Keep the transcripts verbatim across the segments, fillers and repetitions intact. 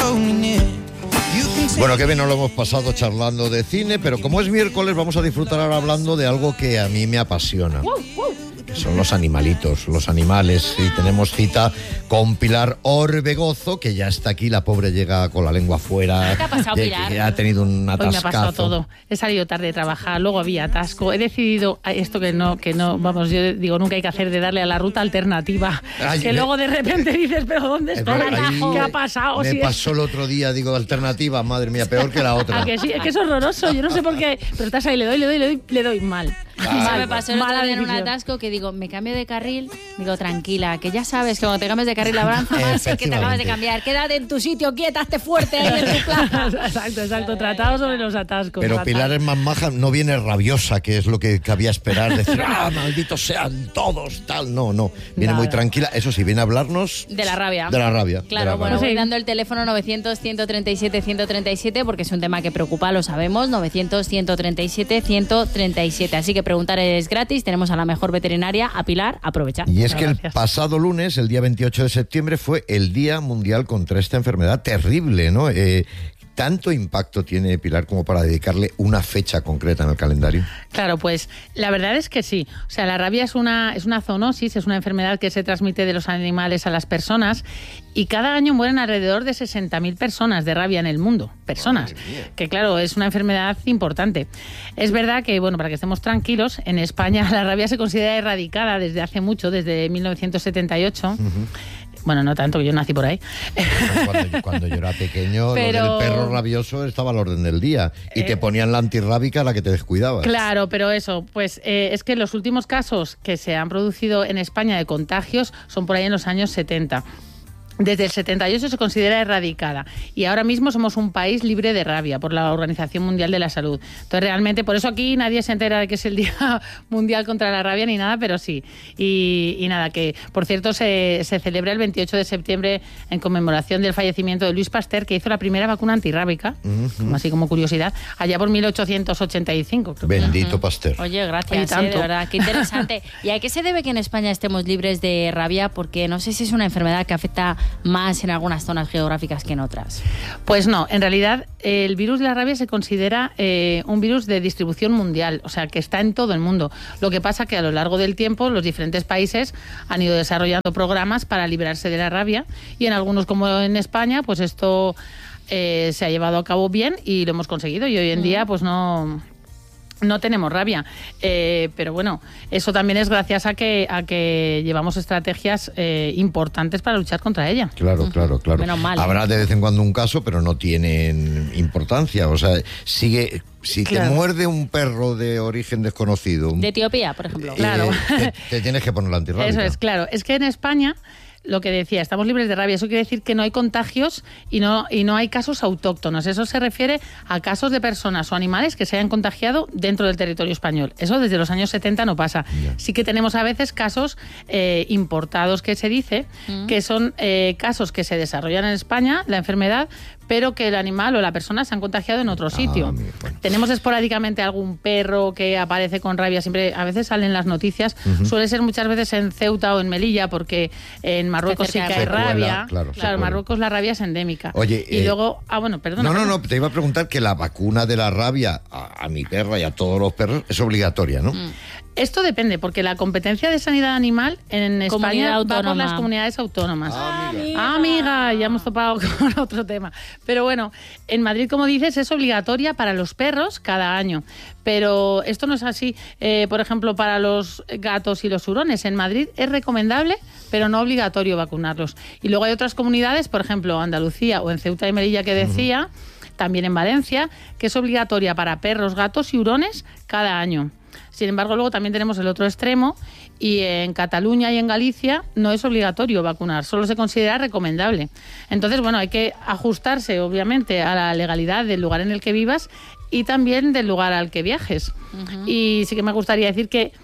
Bueno, qué bien nos lo hemos pasado charlando de cine, pero como es miércoles vamos a disfrutar ahora hablando de algo que a mí me apasiona. Que son los animalitos, los animales. Y tenemos cita con Pilar Orbegozo, que ya está aquí. La pobre llega con la lengua afuera. ¿Qué te ha pasado, de, Pilar? Que ha tenido un atascazo. Hoy me ha pasado todo. He salido tarde de trabajar, luego había atasco. He decidido esto que no, que no, vamos, yo digo, nunca hay que hacer de darle a la ruta alternativa. Ay, que me... luego de repente dices, pero ¿dónde estoy? Ahí, ¿Qué ha pasado? Me si pasó es... el otro día, digo, alternativa, madre mía, peor que la otra. ¿A que sí? Es que es horroroso, yo no sé por qué. Pero estás ahí, le doy, le doy, le doy, le doy mal. Eso Ay, me pasó el otro día en un atasco que digo, me cambio de carril, digo, tranquila, que ya sabes que cuando te cambias de carril habrá más que te acabas de cambiar. Quédate en tu sitio, quieta, esté fuerte ahí en tu plaza. Exacto, exacto, tratado sobre los atascos. Pero fatal. Pilar es más maja, no viene rabiosa, que es lo que cabía esperar, decir, ah, malditos sean todos, tal. No, no, viene Nada. muy tranquila. Eso sí, viene a hablarnos... De la rabia. De la rabia. Claro, de la bueno, rabia. voy dando el teléfono novecientos, ciento treinta y siete, ciento treinta y siete porque es un tema que preocupa, lo sabemos, novecientos, ciento treinta y siete, ciento treinta y siete. Así que preguntar es gratis, tenemos a la mejor veterinaria, a Pilar, aprovecha. Y es que el Gracias. pasado lunes, el día veintiocho de septiembre, fue el Día Mundial contra esta enfermedad terrible, ¿no? Eh, ¿Tanto impacto tiene, Pilar, como para dedicarle una fecha concreta en el calendario? Claro, pues la verdad es que sí. O sea, la rabia es una, es una zoonosis, es una enfermedad que se transmite de los animales a las personas y cada año mueren alrededor de sesenta mil personas de rabia en el mundo. Personas. Que claro, es una enfermedad importante. Es verdad que, bueno, para que estemos tranquilos, en España la rabia se considera erradicada desde hace mucho, desde mil novecientos setenta y ocho. Uh-huh. Bueno, no tanto, que yo nací por ahí. Cuando, cuando yo era pequeño, pero... lo del perro rabioso estaba al orden del día. Y eh... te ponían la antirrábica a la que te descuidabas. Claro, pero eso, pues eh, es que los últimos casos que se han producido en España de contagios son por ahí en los años setenta. Desde el setenta y ocho se considera erradicada y ahora mismo somos un país libre de rabia por la Organización Mundial de la Salud. Entonces realmente, por eso aquí nadie se entera de que es el Día Mundial contra la Rabia ni nada, pero sí. Y, y nada, que por cierto se, se celebra el veintiocho de septiembre en conmemoración del fallecimiento de Louis Pasteur, que hizo la primera vacuna antirrábica, uh-huh. así como curiosidad, allá por mil ochocientos ochenta y cinco. Creo. Bendito uh-huh. Pasteur. Oye, gracias, eh, de verdad, qué interesante. ¿Y a qué se debe que en España estemos libres de rabia? Porque no sé si es una enfermedad que afecta más en algunas zonas geográficas que en otras. Pues no, en realidad el virus de la rabia se considera eh, un virus de distribución mundial, o sea que está en todo el mundo. Lo que pasa que a lo largo del tiempo los diferentes países han ido desarrollando programas para librarse de la rabia y en algunos, como en España, pues esto eh, se ha llevado a cabo bien y lo hemos conseguido y hoy en día pues no... No tenemos rabia, eh, pero bueno, eso también es gracias a que a que llevamos estrategias eh, importantes para luchar contra ella. Claro, uh-huh. claro, claro. Menos mal. Habrá de vez en cuando un caso, pero no tienen importancia. O sea, sigue... Si claro. te muerde un perro de origen desconocido... De Etiopía, por ejemplo. Eh, claro. Te, te tienes que poner la antirrábica. Eso es, claro. Es que en España... Lo que decía, estamos libres de rabia. Eso quiere decir que no hay contagios y no, y no hay casos autóctonos. Eso se refiere a casos de personas o animales que se hayan contagiado dentro del territorio español. Eso desde los años setenta no pasa. Yeah. Sí que tenemos a veces casos eh, importados, que se dice, mm. que son eh, casos que se desarrollan en España, la enfermedad, pero que el animal o la persona se han contagiado en otro sitio. Ah, tenemos esporádicamente algún perro que aparece con rabia, siempre a veces salen las noticias, uh-huh. suele ser muchas veces en Ceuta o en Melilla, porque en Marruecos sí que hay rabia. Claro, claro en Marruecos la rabia es endémica. Oye, y eh, luego, ah bueno, perdona. No, no, no, te iba a preguntar que la vacuna de la rabia a, a mi perra y a todos los perros es obligatoria, ¿no? Mm. Esto depende, porque la competencia de sanidad animal en España va por las comunidades autónomas. Ah, amiga. Ah, amiga, ya hemos topado con otro tema. Pero bueno, en Madrid, como dices, es obligatoria para los perros cada año. Pero esto no es así, eh, por ejemplo, para los gatos y los hurones. En Madrid es recomendable, pero no obligatorio vacunarlos. Y luego hay otras comunidades, por ejemplo, Andalucía o en Ceuta y Melilla, que decía, uh-huh. también en Valencia, que es obligatoria para perros, gatos y hurones cada año. Sin embargo, luego también tenemos el otro extremo y en Cataluña y en Galicia no es obligatorio vacunar, solo se considera recomendable. Entonces, bueno, hay que ajustarse, obviamente, a la legalidad del lugar en el que vivas y también del lugar al que viajes. Uh-huh. Y sí que me gustaría decir que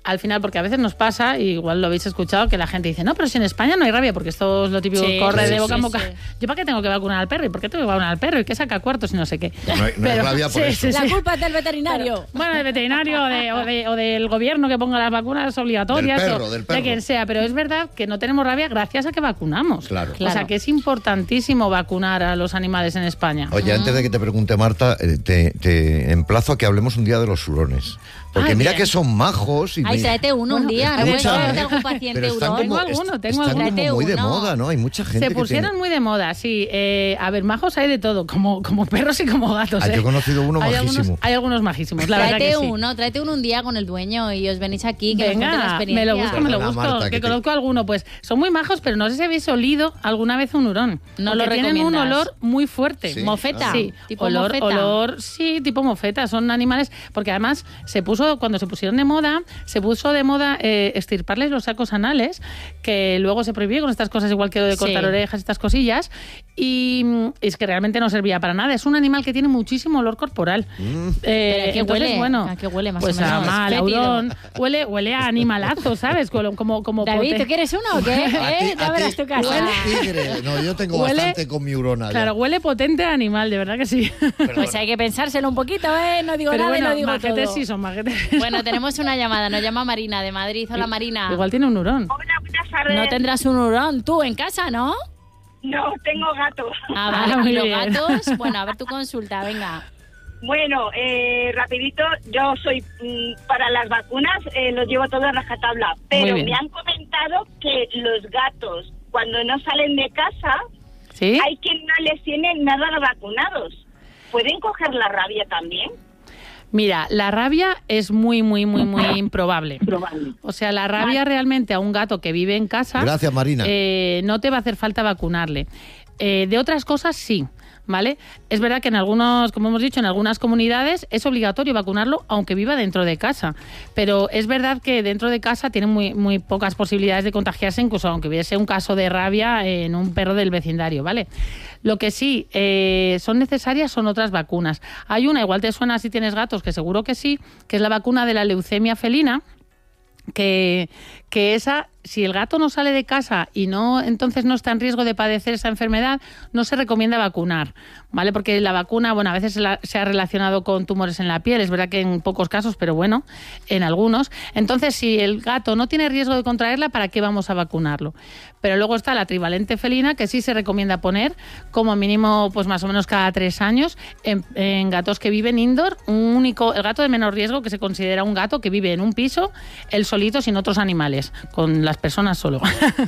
al final, porque a veces nos pasa, y igual lo habéis escuchado, que la gente dice, no, pero si en España no hay rabia, porque esto es lo típico, Sí, corre sí, de boca sí, en boca. sí. ¿Yo para qué tengo que vacunar al perro? ¿Y por qué tengo que vacunar al perro? ¿Y qué saca cuartos y no sé qué? No hay, no hay rabia por eso. La culpa es del veterinario. Bueno, del veterinario o, de, o, de, o del gobierno que ponga las vacunas obligatorias. Del perro, o del perro. de quien sea, pero es verdad que no tenemos rabia gracias a que vacunamos. Claro. O sea, que es importantísimo vacunar a los animales en España. Oye, antes de que te pregunte Marta, eh, te, te emplazo a que hablemos un día de los hurones. Porque Ah, mira bien. que son majos. Y Ay, me- tráete uno un día. ¿No puedes Escucha, traerte ¿eh? algún paciente Pero están hurón? como, Tengo alguno, est- tengo están alguno. como muy de Tráete uno. moda, ¿no? Hay mucha gente Se que pusieron tiene... muy de moda, sí. Eh, a ver, majos hay de todo, como, como perros y como gatos. Ah, ¿eh? yo he conocido uno hay majísimo. Algunos, hay algunos majísimos, la verdad Tráete que sí. uno, tráete uno un día con el dueño y os venís aquí, que nos cuente la Venga, experiencia. me lo busco, me lo Perdona, busco, Marta, que, que te- conozco alguno. Pues son muy majos, pero no sé si habéis olido alguna vez un hurón. No Porque lo tienen un recomiendas. olor muy fuerte. Sí. Mofeta. Sí, Tipo olor, mofeta. olor, sí, tipo mofeta. Son animales, porque además se puso, cuando se pusieron de moda, se puso de moda eh, extirparles los sacos anales, que luego se prohibió con estas cosas, igual que lo de cortar Sí. orejas, estas cosillas, y mm, es que realmente no servía para nada. Es un animal que tiene muchísimo olor corporal. Mm. Eh, ¿Pero a qué entonces, huele? bueno, ¿A qué huele más pues o menos? a mal, a Fétido. hurón. Huele, huele a animalazo, ¿sabes? Como, como, como David, pote- ¿tú quieres uno o qué? A ti- ¿Eh? Ya a ti- verás tu casa. huele tigre. No, yo tengo Huele- bastante con mi hurona. ya. Claro, huele potente a animal, de verdad que sí. Pues hay que pensárselo un poquito, ¿eh? No digo Pero nada bueno, y lo digo majetes todo. sí son majetes. Bueno, tenemos una llamada. Nos llama Marina de Madrid. Hola, Marina. Igual tiene un hurón. Hola, buenas tardes. No tendrás un hurón tú en casa, ¿no? No, tengo gato. Ah, Ah, vale. muy ¿Y los bien. gatos? Bueno, a ver tu consulta, venga. Bueno, eh, rapidito, yo soy mm, para las vacunas, eh, los llevo todo a rajatabla, pero bien. me han comentado que los gatos, cuando no salen de casa, ¿Sí? hay quien no les tiene nada vacunados. ¿Pueden coger la rabia también? Mira, la rabia es muy, muy, muy, muy improbable. Probable. O sea, la rabia realmente a un gato que vive en casa Gracias, Marina. eh, no te va a hacer falta vacunarle. Eh, de otras cosas, sí. ¿Vale? Es verdad que en algunos, como hemos dicho, en algunas comunidades es obligatorio vacunarlo aunque viva dentro de casa. Pero es verdad que dentro de casa tiene muy, muy pocas posibilidades de contagiarse, incluso aunque hubiese un caso de rabia en un perro del vecindario, ¿vale? Lo que sí eh, son necesarias son otras vacunas. Hay una, igual te suena si tienes gatos, que seguro que sí, que es la vacuna de la leucemia felina, que, que esa, si el gato no sale de casa y no, entonces no está en riesgo de padecer esa enfermedad, no se recomienda vacunar, ¿vale? Porque la vacuna, bueno, a veces se, la- se ha relacionado con tumores en la piel, es verdad que en pocos casos, pero bueno, en algunos. Entonces, si el gato no tiene riesgo de contraerla, ¿para qué vamos a vacunarlo? Pero luego está la trivalente felina, que sí se recomienda poner como mínimo, pues más o menos cada tres años, en, en gatos que viven indoor, un único, el gato de menor riesgo, que se considera un gato que vive en un piso, él solito, sin otros animales, con las personas solo.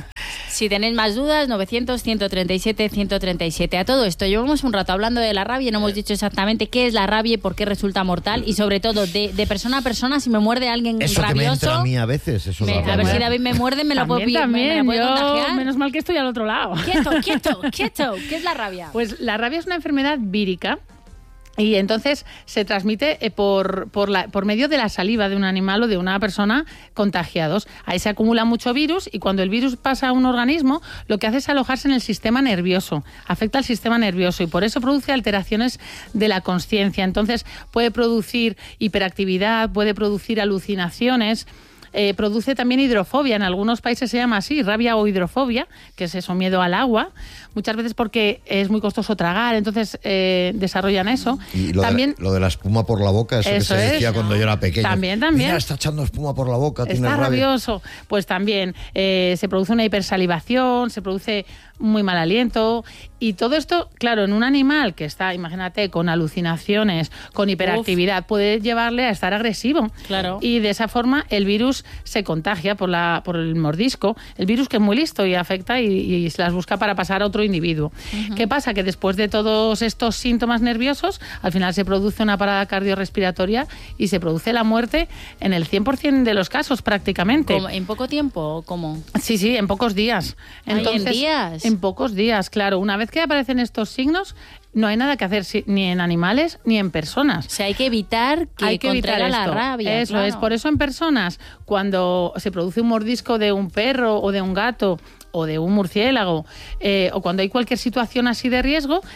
Si tenéis más dudas, novecientos, ciento treinta y siete, ciento treinta y siete. A todo esto, llevamos un rato hablando de la rabia y no hemos dicho exactamente qué es la rabia y por qué resulta mortal. Y sobre todo, de, de persona a persona, si me muerde alguien Eso que me entra rabioso, a mí a veces. Eso me- la a ver rabia. si David me muerde, me lo puedo También, pillar, me- me, también, la puede yo, contagiar. menos mal que estoy al otro lado. Quieto, quieto, quieto. ¿Qué es la rabia? Pues la rabia es una enfermedad vírica y entonces se transmite eh, por, por, la, por medio de la saliva de un animal o de una persona contagiados. Ahí se acumula mucho virus y cuando el virus pasa a un organismo, lo que hace es alojarse en el sistema nervioso, afecta al sistema nervioso y por eso produce alteraciones de la consciencia. Entonces puede producir hiperactividad, puede producir alucinaciones. Eh, produce también hidrofobia, en algunos países se llama así, rabia o hidrofobia, que es eso, miedo al agua, muchas veces porque es muy costoso tragar, entonces eh, desarrollan eso. Y lo, también de, lo de la espuma por la boca, eso, Eso que se es, decía ¿no? cuando yo era pequeño. También, también. Mira, está echando espuma por la boca, tiene está rabia. rabioso, pues también eh, se produce una hipersalivación, se produce muy mal aliento y todo esto, claro, en un animal que está, imagínate, con alucinaciones, con hiperactividad, puede llevarle a estar agresivo. Claro. Y de esa forma el virus se contagia por, la, por el mordisco. El virus que es muy listo y afecta y, y se las busca para pasar a otro individuo. Uh-huh. ¿Qué pasa? Que después de todos estos síntomas nerviosos, al final se produce una parada cardiorrespiratoria y se produce la muerte en el cien por ciento de los casos prácticamente. ¿Cómo? ¿En poco tiempo o cómo? Sí, sí, en pocos días. Entonces, ¿en días? En pocos días, claro. Una vez que aparecen estos signos, no hay nada que hacer si- ni en animales ni en personas. O sea, hay que evitar que, Hay que evitar contraiga esto. la rabia. Eso claro. es. Por eso en personas, cuando se produce un mordisco de un perro o de un gato o de un murciélago, eh, o cuando hay cualquier situación así de riesgo,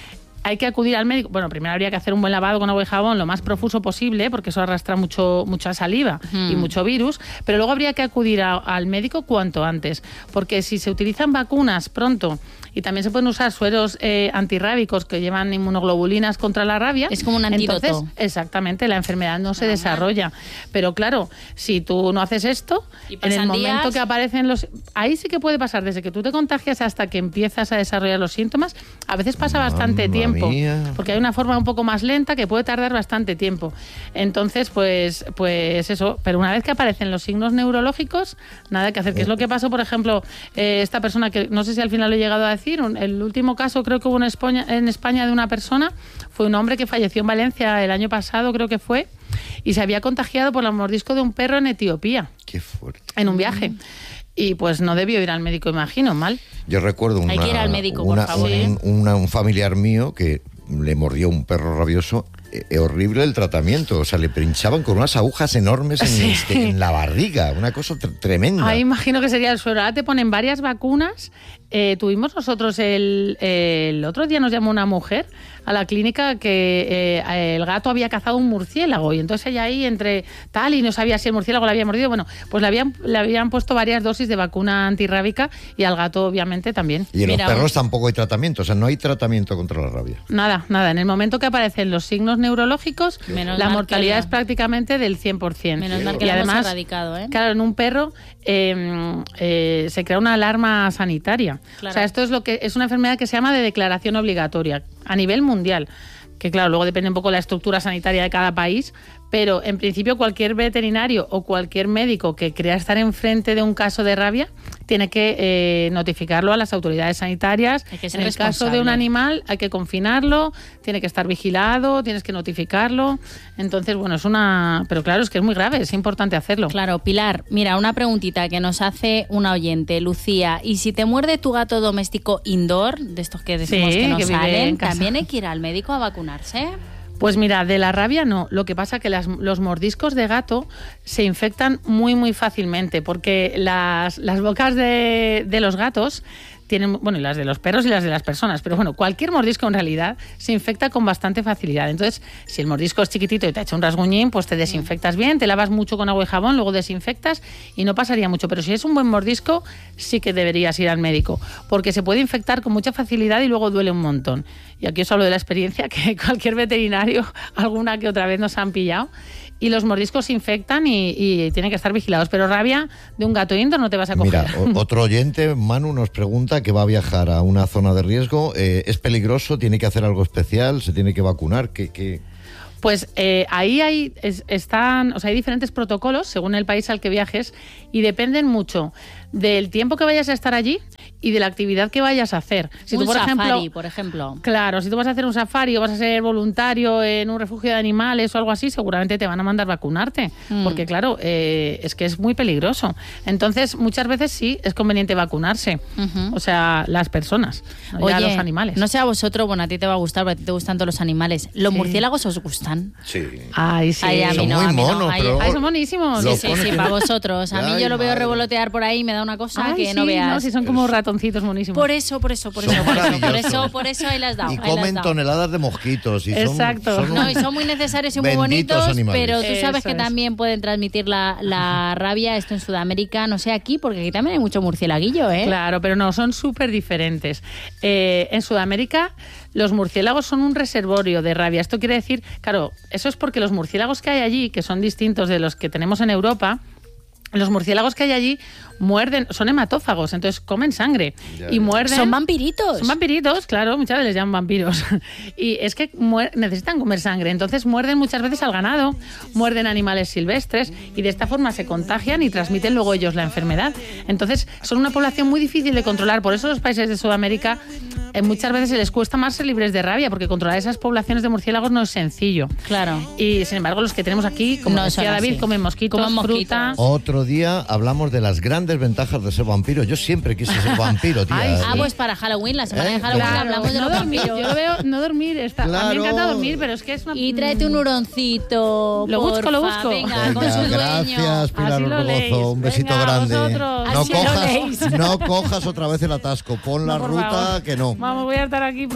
hay que acudir al médico. Bueno, primero habría que hacer un buen lavado con agua y jabón lo más profuso posible, porque eso arrastra mucho mucha saliva mm. y mucho virus, pero luego habría que acudir a, al médico cuanto antes, porque si se utilizan vacunas pronto y también se pueden usar sueros eh, antirrábicos que llevan inmunoglobulinas contra la rabia. Es como un antídoto. Entonces, exactamente, la enfermedad no se desarrolla. Pero claro, si tú no haces esto, en el momento días... que aparecen los... Ahí sí que puede pasar, desde que tú te contagias hasta que empiezas a desarrollar los síntomas, a veces pasa Mamma bastante tiempo, mía. porque hay una forma un poco más lenta que puede tardar bastante tiempo. Entonces, pues, pues eso, pero una vez que aparecen los signos neurológicos, nada que hacer. Que es lo que pasó, por ejemplo, eh, esta persona que no sé si al final lo he llegado a decir, un, el último caso creo que hubo en España, en España de una persona, fue un hombre que falleció en Valencia el año pasado, creo que fue, y se había contagiado por el mordisco de un perro en Etiopía. Qué fuerte. En un viaje. Mm. Y pues no debió ir al médico, imagino, mal. Yo recuerdo una, Hay que ir al médico, una, por favor. un, una, un familiar mío que le mordió un perro rabioso. Eh, horrible el tratamiento, o sea, le pinchaban con unas agujas enormes en, sí. este, en la barriga, una cosa tr- tremenda. Ahí imagino que sería el suero. Ahora te ponen varias vacunas. Eh, tuvimos nosotros el, el otro día nos llamó una mujer a la clínica que eh, el gato había cazado un murciélago y entonces ella ahí entre tal y no sabía si el murciélago le había mordido. Bueno, pues le habían, le habían puesto varias dosis de vacuna antirrábica y al gato obviamente también. Y en Mira, los perros tampoco hay tratamiento, o sea, no hay tratamiento contra la rabia. Nada, nada. En el momento que aparecen los signos neurológicos, Menos la mortalidad la... es prácticamente del cien por ciento. Menos mal que y la además, hemos erradicado, ¿eh? Claro, en un perro eh, eh, se crea una alarma sanitaria. Claro. O sea, esto es lo que es una enfermedad que se llama de declaración obligatoria a nivel mundial. Que claro, luego depende un poco de la estructura sanitaria de cada país, pero en principio cualquier veterinario o cualquier médico que crea estar enfrente de un caso de rabia tiene que eh, notificarlo a las autoridades sanitarias. Hay que ser en el caso de un animal hay que confinarlo, tiene que estar vigilado, tienes que notificarlo. Entonces, bueno, es una... Pero claro, es que es muy grave, es importante hacerlo. Claro, Pilar, mira, una preguntita que nos hace una oyente, Lucía. ¿Y si te muerde tu gato doméstico indoor, de estos que decimos sí, que no que salen, también hay que ir al médico a vacunarse? Pues mira, de la rabia no. Lo que pasa es que las, los mordiscos de gato se infectan muy, muy fácilmente porque las, las bocas de, de los gatos tienen, bueno, y las de los perros y las de las personas, pero bueno, cualquier mordisco en realidad se infecta con bastante facilidad. Entonces, si el mordisco es chiquitito y te ha hecho un rasguñín, pues te desinfectas bien, te lavas mucho con agua y jabón, luego desinfectas y no pasaría mucho. Pero si es un buen mordisco, sí que deberías ir al médico, porque se puede infectar con mucha facilidad y luego duele un montón. Y aquí os hablo de la experiencia que cualquier veterinario, alguna que otra vez nos han pillado. Y los mordiscos se infectan y, y tienen que estar vigilados. Pero rabia de un gato indoor no te vas a coger. Mira, o, otro oyente, Manu, nos pregunta que va a viajar a una zona de riesgo. Eh, ¿Es peligroso? ¿Tiene que hacer algo especial? ¿Se tiene que vacunar? ¿Qué...? qué... Pues eh, ahí hay, es, están, o sea, hay diferentes protocolos según el país al que viajes y dependen mucho del tiempo que vayas a estar allí y de la actividad que vayas a hacer. Si un tú, por safari, ejemplo, por ejemplo. Claro, si tú vas a hacer un safari o vas a ser voluntario en un refugio de animales o algo así, seguramente te van a mandar vacunarte, mm. porque claro, eh, es que es muy peligroso. Entonces, muchas veces sí es conveniente vacunarse, uh-huh. o sea, las personas, no Oye, ya los animales. No sé a vosotros, bueno, a ti te va a gustar, porque a ti te gustan todos los animales. ¿Los sí. murciélagos os gustan? Sí. Ay, sí. Ay, a mí son no, muy monos, no. pero... Ay, son monísimos. Sí, sí, sí, sí, para vosotros. A mí Ay, yo lo veo madre. revolotear por ahí y me da una cosa Ay, que sí, no veas. No, sí, son como ratoncitos monísimos. Por eso, por eso, por eso, por eso, por eso, por eso ahí las dado. Y comen toneladas de mosquitos. Y Exacto. Son, son no, y son muy necesarios y muy bonitos, animales. pero tú sabes eso que es. también pueden transmitir la, la rabia, esto en Sudamérica, no sé aquí, porque aquí también hay mucho murciélaguillo, ¿eh? Claro, pero no, son súper diferentes. Eh, en Sudamérica los murciélagos son un reservorio de rabia. Esto quiere decir, claro, eso es porque los murciélagos que hay allí, que son distintos de los que tenemos en Europa, los murciélagos que hay allí muerden, son hematófagos, entonces comen sangre ya, y muerden. Son vampiritos. Son vampiritos, claro, muchas veces les llaman vampiros. Y es que muer, necesitan comer sangre, entonces muerden muchas veces al ganado, muerden animales silvestres y de esta forma se contagian y transmiten luego ellos la enfermedad. Entonces son una población muy difícil de controlar, por eso los países de Sudamérica eh, muchas veces se les cuesta más ser libres de rabia, porque controlar esas poblaciones de murciélagos no es sencillo. Claro. Y sin embargo los que tenemos aquí, como no decía David, comen mosquitos, comen fruta. Otro día hablamos de las grandes ventajas de ser vampiro. Yo siempre quise ser vampiro, tía. Ay, ah, pues para Halloween, la semana ¿Eh? de Halloween claro, hablamos de no los dormir, vampiros. Yo lo veo, no dormir, está. Claro. A mí me encanta dormir, pero es que es una... Y tráete un huroncito. Lo busco, porfa. lo busco. Venga, Venga, con su dueño. gracias, Pilar Así lo Orbegozo. leéis. Un besito Venga, grande. vosotros. No Así lo cojas, leéis. no cojas otra vez el atasco. Pon la No, por ruta favor. que no. Vamos, voy a estar aquí.